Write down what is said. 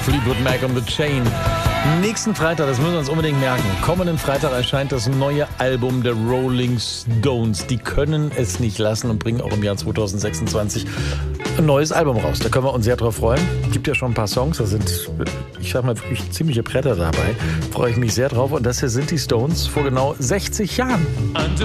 Fleetwood Mac und The Chain. Nächsten Freitag, das müssen wir uns unbedingt merken, kommenden Freitag erscheint das neue Album der Rolling Stones. Die können es nicht lassen und bringen auch im Jahr 2026 ein neues Album raus. Da können wir uns sehr drauf freuen. Gibt ja schon ein paar Songs, da sind, ich sag mal, wirklich ziemliche Bretter dabei. Freue ich mich sehr drauf. Und das hier sind die Stones vor genau 60 Jahren.